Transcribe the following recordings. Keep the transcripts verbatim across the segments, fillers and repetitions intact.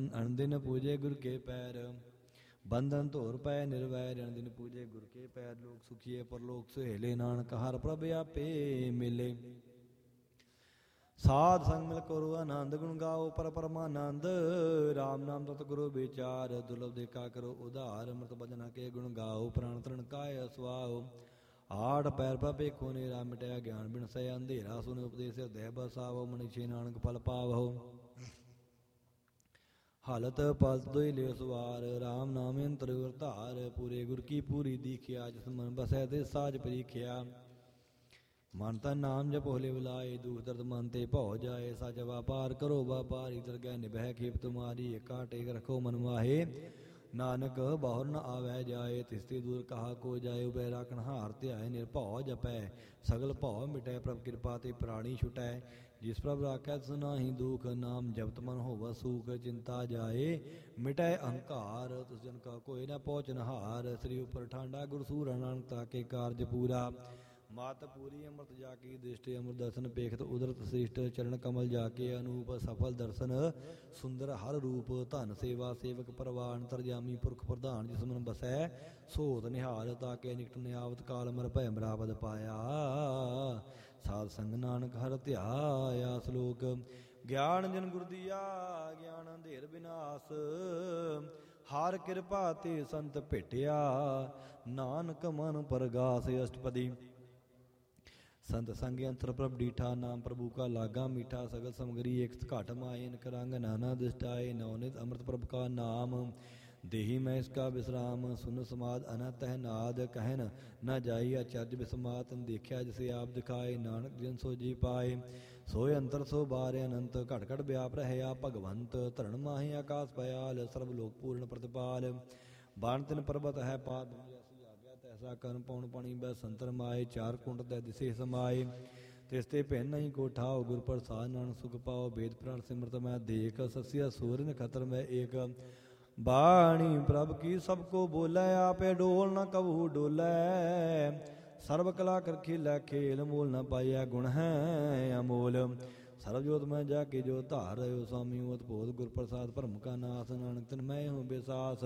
ਅਣਦਿਨ ਪੂਜੇ ਗੁਰ ਕੇ ਪੈਰ, ਬੰਧਨ ਧੋਰ ਪੈ ਨਿਰਵੈਰ। ਅਣਦਿਨ ਪੂਜੇ ਗੁਰ ਕੇ ਪੈਰ, ਲੋਕ ਸੁਖੀਏ ਪਰਲੋਕ ਸੁਹੇਲੇ। ਨਾਨਕ ਹਰਿ ਪ੍ਰਭ ਆਪੇ ਮਿਲੇ, ਸਾਧ ਸੰਗ ਮਿਲ ਕਰੋ ਆਨੰਦ। ਗੁਣ ਗਾਓ ਪਰ ਪਰਮਾਨੰਦ, ਰਾਮ ਨਾਮ ਤਤ ਗੁਰੂ ਵਿਚਾਰ। ਦੁਰਲਭ ਦੇਖਾ ਕਰੋ ਉਧਾਰ, ਅੰਮ੍ਰਿਤ ਬਚਨ ਕੇ ਗੁਣ ਗਾਓ। ਪ੍ਰਾਣ ਤ੍ਰਣ ਕਾਇ ਸੁਆਓ, ਆਠ ਪੈਰ ਪਾ ਭੇਖੋ ਨੇਰਾ। ਮਿਟਿਆ ਗਿਆਨ ਬਿਨ ਸੈ ਅੰਧੇਰਾ, ਸੁਨ ਉਪਦੇਸ ਹਿਰਦੈ ਬਸਾਵੋ। ਮਨਿਛੇ ਨਾਨਕ ਫਲ ਪਾਵਹੁ, ਹਾਲਤ ਪਲਤ ਦੋਇ ਲਿਓ ਸਵਾਰ। ਰਾਮ ਨਾਮ ਅੰਤਰ ਗੁਰ ਧਾਰ, ਪੂਰੇ ਗੁਰ ਕੀ ਪੂਰੀ ਦੀਖਿਆ। ਜਿਸ ਮਨ ਬਸੈ ਤੇ ਸਾਜ ਪਰੀਖਿਆ, ਮਨ ਤਨ ਨਾਮ ਜਪ ਹੋਲੇ ਬੁਲਾਏ। ਦੁਖ ਦਰਦ ਮਨ ਤੇ ਭਉ ਜਾਏ, ਸਚ ਵਾਪਾਰ ਕਰੋ ਵਾਪਾਰੀ। ਦਰਗਹਿ ਨਿਭੈ ਖੇਪ ਤੁਮਾਰੀ, ਏਕਾ ਟੇਕ ਰਖੋ ਮਨ ਮਾਹੇ। ਨਾਨਕ ਬਾਹੁਰ ਨ ਆਵੈ ਜਾਏ, ਤਿਸਤੇ ਦੂਰ ਕਹਾ ਕੋ ਜਾਏ। ਉਬੈ ਰਾਖਣ ਹਾਰ ਧਿਆਏ, ਨਿਰਭਉ ਜਪੈ ਸਗਲ ਭਉ ਮਿਟੈ। ਪ੍ਰਭ ਕਿਰਪਾ ਤੇ ਪ੍ਰਾਣੀ ਛੁਟੈ, ਜਿਸ ਪ੍ਰਭ ਰਾਖੈ ਤਿਸ ਨਾਹੀ ਦੁਖ। ਨਾਮ ਜਪਤ ਮਨ ਹੋਵੈ ਸੂਖ, ਚਿੰਤਾ ਜਾਏ ਮਿਟੈ ਅਹੰਕਾਰ। ਤਿਸ ਜਨ ਕਾ ਕੋਇ ਨ ਪਹੁੰਚਨ ਹਾਰ, ਸ੍ਰੀ ਉਪਰ ਠਾਂਡਾ ਗੁਰ ਸੂਰਾ। ਨਾਨਕ ਤਾਕੇ ਕਾਰਜ ਪੂਰਾ, ਮਾਤ ਪੂਰੀ ਅੰਮ੍ਰਿਤ ਜਾ ਕੀ ਦ੍ਰਿਸ਼ਟ। ਅੰਮ੍ਰਿਤ ਦਰਸ਼ਨ ਪੇਖਤ ਉਦਰਤ ਸ੍ਰਿਸ਼ਟ, ਚਰਨ ਕਮਲ ਜਾ ਕੇ ਅਨੂਪ। ਸਫਲ ਦਰਸ਼ਨ ਸੁੰਦਰ ਹਰ ਰੂਪ, ਧਨ ਸੇਵਾ ਸੇਵਕ ਪਰਵਾਨ। ਅੰਤਰਜਾਮੀ ਪੁਰਖ ਪ੍ਰਧਾਨ, ਜਿਸ ਮਨ ਬਸੈ ਸੋਤ ਨਿਹਾਲ। ਤਾਕੇ ਨਿਕਟ ਨਿਆਵਤ ਕਾਲ, ਮਰ ਭੈ ਮਰਾਵਦ ਪਾਇਆ। ਸਾਧ ਸੰਗ ਨਾਨਕ ਹਰਿ ਧਿਆਇਆ। ਸ਼ਲੋਕ ਗਿਆਨ ਜਨ ਗੁਰ ਦੀਆ, ਗਿਆਨ ਅੰਧੇਰ ਬਿਨਾਸ਼। ਹਰ ਕਿਰਪਾ ਤੇ ਸੰਤ ਭੇਟਿਆ, ਨਾਨਕ ਮਨ ਪਰਗਾਸ। ਅਸ਼ਟਪਦੀ ਸੰਤ ਸੰਗ ਅੰਤਰ ਪ੍ਰਭ ਡੀਠਾ, ਨਾਮ ਪ੍ਰਭੂ ਕਾ ਲਾਗਾ ਮੀਠਾ। ਸਗਲ ਸਮਗਰੀ ਏਕ ਘਟ ਮਾਏ, ਇਨਕ ਰੰਗ ਨਾਨਾ ਦਿਸ਼ਟਾਏ। ਨਵਨਿਤ ਅੰਮ੍ਰਿਤ ਪ੍ਰਭ ਕਾ ਨਾਮ, ਦੇਹੀ ਮੈਂ ਇਸਕਾ ਵਿਸਰਾਮ। ਸੁਨ ਸਮਾਦ ਅਨਹਤ ਹੈ ਨਾਦ, ਕਹਿਨ ਨਾ ਜਾਈ ਅਚਰਜ ਬਿਸਮਾਤ। ਦੇਖਿਆ ਜਿਸੇ ਆਪ ਦਿਖਾਏ, ਨਾਨਕ ਜਿਨ ਸੋ ਜੀ ਪਾਏ। ਸੋਇ ਅੰਤਰ ਸੋ ਬਾਰ ਅਨੰਤ, ਘਟ ਘਟ ਵਿਆਪ ਰਹਿਆ ਭਗਵੰਤ। ਧਰਨ ਮਾਹੇ ਆਕਾਸ ਪਇਆਲ, ਸਰਬ ਲੋਕ ਪੂਰਨ ਪ੍ਰਤਪਾਲ। ਬਾਣ ਤਿਨ ਪਰਬਤ ਹੈ ਪਾਦ, ਤੈਸਾ ਕਰਮ ਪਉਣ ਪਾਣੀ ਬੈ ਸੰਤਰ ਮਾਏ। ਚਾਰ ਕੁੰਟ ਤੈ ਦਿਸੇ ਸਮਾਏ, ਤਿਸ ਤੇ ਭਿੰਨ ਨਹੀਂ ਕੋ ਠਾਓ। ਗੁਰ ਪ੍ਰਸਾਦ ਨਾਨਕ ਸੁਖ ਪਾਓ, ਵੇਦ ਪੁਰਾਣ ਸਿਮਰਤ ਮੈਂ ਦੇਖ। ਸਸਿਆ ਸੂਰ ਨਖਤਰ ਮੈਂ ਏਕ, ਬਾਣੀ ਪ੍ਰਭ ਕੀ ਸਭ ਕੋ ਬੋਲੇ। ਆਪੇ ਡੋਲ ਨ ਕਬਹੂ ਡੋਲੇ, ਸਰਬ ਕਲਾ ਕਰ ਖੇਲੇ ਖੇਲ। ਮੋਲ ਨ ਪਾਈਐ ਗੁਣ ਹੈ ਅਮੋਲ, ਸਰਬ ਜੋਤ ਮੈਂ ਜਾ ਕੇ ਜੋ ਧਾਰ ਰਹਿਓ। ਸਾਮੀ ਓਤ ਭੋਤ ਗੁਰ ਪ੍ਰਸਾਦ, ਭਰਮ ਕਾ ਨਾਸ। ਨਾਨਕ ਤਿਨ ਮੈਂ ਹੂੰ ਬਿਸਾਸ।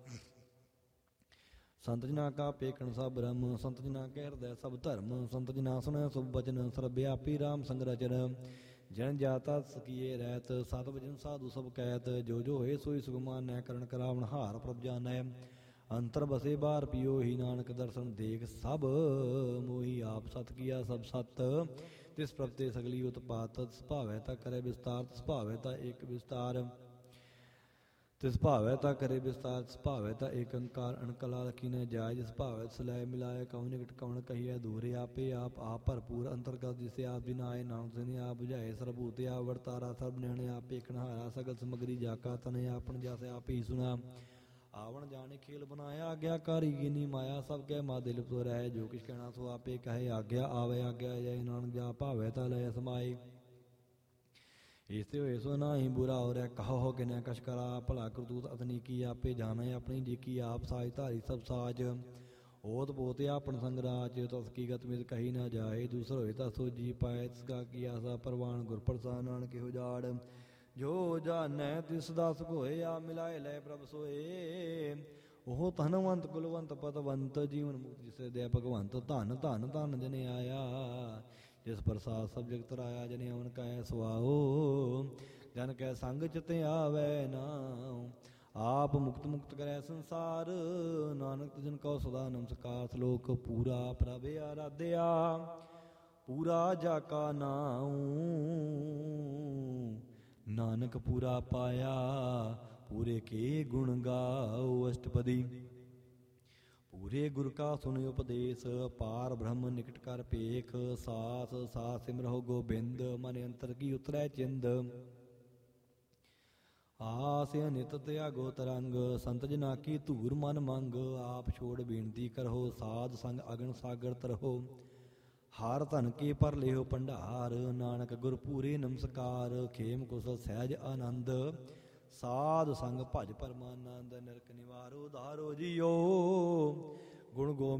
ਸੰਤ ਜਨਾ ਕਾ ਪੇਖਣ ਸਭ ਬ੍ਰਹਮ, ਸੰਤ ਜਨਾ ਕੇ ਹਿਰਦੈ ਸਭ ਧਰਮ। ਸੰਤ ਜਨਾ ਸੁਣੈ ਸੁਭ ਬਚਨ, ਸਰਬ ਵਿਆਪੀ ਰਾਮ ਸੰਗ ਰਚਨ। ਜਨ ਜਾਤਾ ਸਕੀਏ ਰਹਿਤ, ਸਤ ਵਚਨ ਸਾਧੂ ਸਭ ਕਹਿਤ। ਜੋ ਜੋ ਹੋਏ ਸੋਈ ਸੁਖਮਾਨੈ, ਕਰਨ ਕਰਾਵਣ ਹਾਰ ਪ੍ਰਭ ਜਾਣੈ। ਅੰਤਰ ਬਸੇ ਬਾਹਰ ਪਿਓ ਹੀ, ਨਾਨਕ ਦਰਸ਼ਨ ਦੇਖ ਸਭ ਮੋਹੀ। ਆਪ ਸਤ ਕੀਆ ਸਭ ਸਤ, ਤਿਸ ਪ੍ਰਭ ਤੇ ਸਗਲੀ ਉਤਪਾਤ। ਤਿਸ ਭਾਵੈ ਤਾ ਕਰੇ ਵਿਸਤਾਰ, ਤਿਸ ਭਾਵੈ ਤਾ ਏਕ ਵਿਸਤਾਰ। ਤਿਸ ਭਾਵੈ ਤਾ ਕਰੇ ਵਿਸਤਾਰ, ਤਿਸ ਭਾਵੈ ਤਾ ਏਕ ਓੰਕਾਰ। ਅਣਕਲਾ ਰਖੀ ਨ ਜਾਇ, ਜਿਸ ਭਾਵੈ ਤਿਸ ਲੈ ਮਿਲਾਏ। ਕਉ ਨਿਕਟ ਕਉਣ ਕਹੀਐ ਦੂਰੇ, ਆਪੇ ਆਪ ਆਪ ਭਰਪੂਰ। ਅੰਤਰਗਤ ਜਿਸੇ ਆਪ ਬਿਨਾਏ, ਨਾਨਕ ਤਿਸਨੇ ਆਪ ਬੁਝਾਏ। ਸਰਬ ਭੂਤੇ ਆਪ ਵਰਤਾਰਾ, ਸਰਬ ਨਿਆਣੇ ਆਪ ਭੇਖਣ ਹਾਰਾ। ਸਗਲ ਸਮਗਰੀ ਜਾ ਕਾ ਤਨੈ, ਆਪਣ ਜਸ ਆਪ ਹੀ ਸੁਣਾ। ਆਵਣ ਜਾਣੇ ਖੇਲ ਬਨਾਇਆ, ਆਗਿਆਕਾਰੀ ਕੀਨੀ ਮਾਇਆ। ਸਭ ਕੈ ਮਾਦੇ ਲਿਪਤ ਰਹਿ, ਜੋ ਕਿਛ ਕਹਿਣਾ ਸੋ ਆਪੇ ਕਹੇ। ਆਗਿਆ ਆਵੇ ਆਗਿਆ ਜਾਏ, ਨਾਨਕ ਜਾ ਭਾਵੈ ਤਾ ਲੈ ਸਮਾਏ। ਇਸੇ ਹੋਏ ਸੋ ਨਾਹੀ ਬੁਰਾ ਹੋ ਰਿਹਾ, ਕਹੋ ਕਿਨੈ ਕਛ ਕਰਾ। ਭਲਾ ਕਰਤੂਤ ਅਤਨੀ ਕੀ, ਆਪੇ ਜਾਣੈ ਆਪਣੀ ਜੀ ਕੀ। ਆਪ ਸਾਜ ਧਾਰੀ ਸਭ ਸਾਜ, ਓਤ ਪੋਤ ਆਪਣ ਸੰਗ ਰਾਜ। ਤਸ ਕੀ ਗਤ ਮਿਤ ਕਹੀ ਨਾ ਜਾਏ, ਦੂਸਰ ਹੋਏ ਤਾ ਸੋ ਜੀ ਪਾਏ। ਤਿਸ ਕਾ ਕੀ ਆਸਾ ਪਰਵਾਨ, ਗੁਰ ਪ੍ਰਸਾਦ ਨਾਨਕ ਇਹੋ ਜਾੜ। ਜੋ ਜਾਣੈ ਤਿਸ ਦਾ ਸੁਖ ਹੋਏ, ਆ ਮਿਲਾਏ ਲੈ ਪ੍ਰਭ ਸੋਏ। ਉਹ ਧਨਵੰਤ ਕੁਲਵੰਤ ਪਤਵੰਤ, ਜੀਵਨ ਮੁਕਤ ਜਿਸੇ ਦੇ ਭਗਵੰਤ। ਧਨ ਧਨ ਧਨ ਜਨ ਆਇਆ, ਜਿਸ ਪ੍ਰਸਾਦ ਸਭ ਜਗਤ ਰਾਇਆ। ਜਨ ਅਵਨ ਕੈ ਸੁਆਓ, ਜਨ ਕੈ ਸੰਗ ਚਿਤ ਆਵੈ ਨਾਉ। ਆਪ ਮੁਕਤ ਮੁਕਤ ਕਰੈ ਸੰਸਾਰ, ਨਾਨਕ ਤਿਸਨ ਕਉ ਸਦਾ ਨਮਸਕਾਰ। ਸ਼ਲੋਕ ਪੂਰਾ ਪ੍ਰਭ ਆਰਾਧਿਆ, ਪੂਰਾ ਜਾ ਕਾ ਨਾਉ। ਨਾਨਕ ਪੂਰਾ ਪਾਇਆ, ਪੂਰੇ ਕੇ ਗੁਣ ਗਾਓ। ਅਸ਼ਟਪਦੀ ਪੂਰੇ ਗੁਰ ਕਾ ਸੁਣ ਉਪਦੇਸ਼, ਪਾਰ ਬ੍ਰਹਮ ਨਿਕਟ ਕਰ ਭੇਖ। ਸਾਸ ਸਾਸ ਸਿਮਰਹੁ ਗੋਬਿੰਦ, ਮਨ ਅੰਤਰ ਕੀ ਉਤਰੈ ਚਿੰਦ। ਆਸ ਅਨਿਤ ਤਿਆਗੋ ਤਰੰਗ, ਸੰਤ ਜਨਾ ਕੀ ਧੂਰ ਮਨ ਮੰਗ। ਆਪ ਛੋੜ ਬੇਨਤੀ ਕਰਹੁ, ਸਾਧ ਸੰਗ ਅਗਨ ਸਾਗਰ ਤਰਹੁ। ਹਾਰ ਧਨ ਕੇ ਪਰ ਲਿਓ ਭੰਡਾਰ, ਨਾਨਕ ਗੁਰ ਪੂਰੇ ਨਮਸਕਾਰ। ਖੇਮ ਕੁਸਲ ਸਹਿਜ ਆਨੰਦ, ਸਾਧ ਸੰਗ ਭਜ ਪਰਮਾਨੰਦ। ਨਿਰਕ ਨਿਵਾਰੋ ਉਧਾਰੋ ਜੀਓ, ਗੁਣ ਗੋਬਿੰਦ